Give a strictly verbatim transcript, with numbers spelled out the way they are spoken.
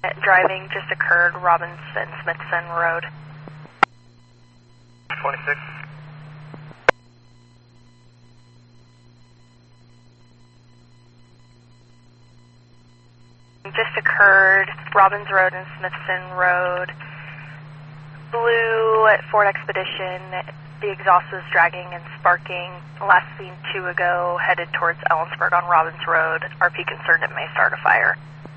Driving just occurred, Robinson Smithson Road. twenty-six. Just occurred, Robbins Road and Smithson Road. Blue Ford Expedition, the exhaust was dragging and sparking. Last seen two ago, headed towards Ellensburg on Robbins Road. R P concerned it may start a fire.